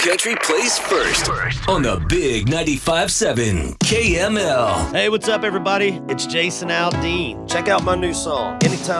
Country plays first on the Big 95.7 KML. Hey, what's up, everybody? It's Jason Aldean. Check out my new song, Anytime